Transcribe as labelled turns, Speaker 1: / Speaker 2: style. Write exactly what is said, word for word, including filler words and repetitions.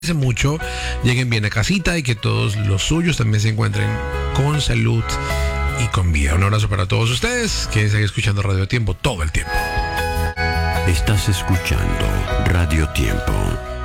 Speaker 1: mucho, lleguen bien a casita y que todos los suyos también se encuentren con salud y con vida. Un abrazo para todos ustedes, que siguen escuchando Radio Tiempo todo el tiempo.
Speaker 2: Estás escuchando Radio Tiempo.